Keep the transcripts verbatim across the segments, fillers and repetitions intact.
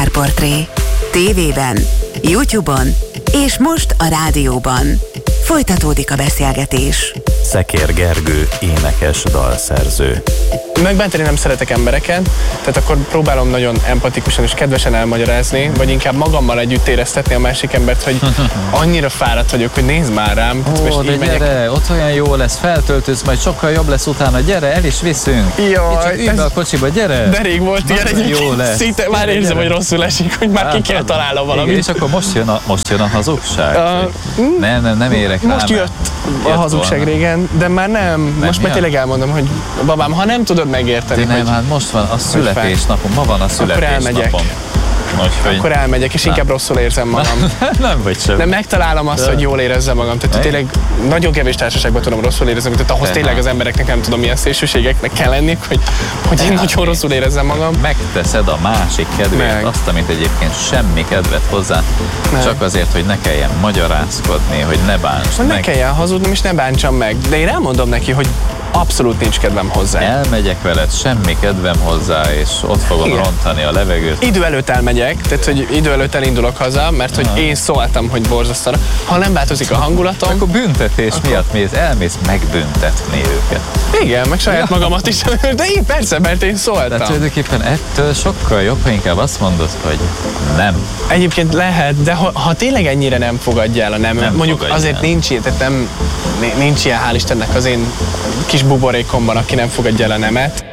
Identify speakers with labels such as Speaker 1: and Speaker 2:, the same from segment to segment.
Speaker 1: Sztárportré. Tévében, YouTube-on és most a rádióban. Folytatódik a beszélgetés.
Speaker 2: Szekér Gergő, énekes, dalszerző.
Speaker 3: Megbántani nem szeretek embereket, tehát akkor próbálom nagyon empatikusan és kedvesen elmagyarázni, vagy inkább magammal együtt éreztetni a másik embert, hogy annyira fáradt vagyok, hogy nézd már rám.
Speaker 4: Ó, de gyere, megyek. Ott olyan jó lesz, feltöltőz, majd sokkal jobb lesz utána, gyere, el is viszünk.
Speaker 3: Jaj,
Speaker 4: ülj be a kocsiba, gyere.
Speaker 3: De rég volt ilyen egyébként.
Speaker 4: Jó lesz.
Speaker 3: Szinte már
Speaker 4: gyere,
Speaker 3: érzem,
Speaker 4: gyere.
Speaker 3: hogy rosszul esik, hogy már ki kell találnom valamit.
Speaker 4: És akkor most jön a, most jön a hazugság.
Speaker 3: Uh,
Speaker 4: nem, nem, nem érek rá.
Speaker 3: Most jött a hazugság volna. Régen, de már nem. nem most már tényleg elmondom, hogy babám, ha nem tudod megérteni,
Speaker 4: de nem,
Speaker 3: hogy...
Speaker 4: hát most van a születésnapom, ma van a születésnapom.
Speaker 3: Úgyhogy... Akkor elmegyek, és inkább rosszul érzem magam.
Speaker 4: Nem vagy sem.
Speaker 3: De megtalálom azt, hogy jól érezzem magam. Tehát tényleg nagyon kevés társaságban tudom rosszul érezni, tehát ahhoz tényleg az embereknek nem tudom, milyen szélsőségeknek kell lenni, hogy, hogy én nagyon rosszul érezzem magam.
Speaker 4: Megteszed a másik kedvéért Meg. azt, amit egyébként semmi kedvet hozzá, Meg. csak azért, hogy ne kelljen magyarázkodni, hogy ne bánts
Speaker 3: meg.
Speaker 4: Ne
Speaker 3: kelljen hazudnom, és ne bántsam meg. De én elmondom neki, hogy abszolút nincs kedvem hozzá.
Speaker 4: Elmegyek veled, semmi kedvem hozzá, és ott fogom Igen. rontani a levegőt.
Speaker 3: Idő előtt elmegyek, tehát hogy idő előtt elindulok haza, mert hogy én szóltam, hogy borzasztanak. Ha nem változik a hangulatom...
Speaker 4: Akkor büntetés akkor... miatt mész, elmész megbüntetni őket.
Speaker 3: Igen, meg saját magamat is. De én persze, mert én szóltam.
Speaker 4: De tulajdonképpen ettől sokkal jobb, ha inkább azt mondod, hogy nem.
Speaker 3: Egyébként lehet, de ha, ha tényleg ennyire nem fogadja el a nem, nem mondjuk azért el. nincs ilyen, tehát nem, nincs ilyen, hál' Istennek az én kis buborékomban, aki nem fogadja el a nemet.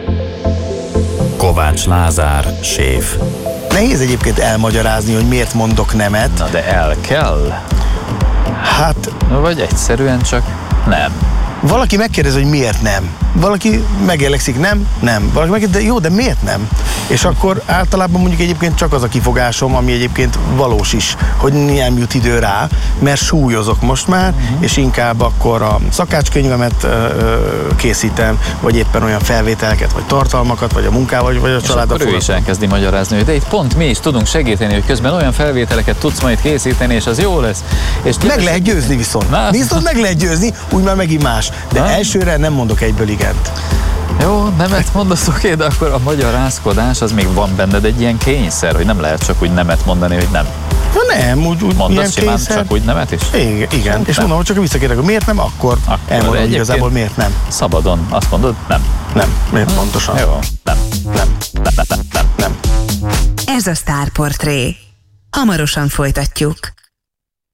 Speaker 2: Kovács Lázár, séf.
Speaker 5: Nehéz egyébként elmagyarázni, hogy miért mondok nemet.
Speaker 4: Na de el kell.
Speaker 5: Hát...
Speaker 4: Vagy egyszerűen csak nem.
Speaker 5: Valaki megkérdezi, hogy miért nem. Valaki megélekszik, nem? Nem. Valaki megkérdezi, de jó, de miért nem? És akkor általában mondjuk egyébként csak az a kifogásom, ami egyébként valós is, hogy nem jut idő rá, mert súlyozok most már, uh-huh. és inkább akkor a szakácskönyvemet ö, készítem, vagy éppen olyan felvételeket, vagy tartalmakat, vagy a munkával, vagy a családdal.
Speaker 4: És akkor ő is elkezdi magyarázni, hogy de itt pont mi is tudunk segíteni, hogy közben olyan felvételeket tudsz majd készíteni, és az jó lesz. És
Speaker 5: meg lehet győzni viszont. Na? Viszont meg lehet győzni, úgy már megint más. De Na? elsőre nem mondok egyből igent.
Speaker 4: Jó, nemet mondasz, oké, de akkor a magyarázkodás, az még van benned egy ilyen kényszer, hogy nem lehet csak úgy nemet mondani, hogy nem.
Speaker 5: Na nem, úgy, úgy
Speaker 4: mondasz simán csak úgy nemet is?
Speaker 5: Igen, igen. és mondom, hogy csak visszakérek, hogy miért nem, akkor, akkor elmondom igazából miért nem.
Speaker 4: Szabadon, azt mondod, nem.
Speaker 5: Nem, miért hmm. pontosan?
Speaker 4: Jó, nem.
Speaker 5: Nem, nem, nem, nem, nem.
Speaker 1: Ez a Sztárportré. Hamarosan folytatjuk.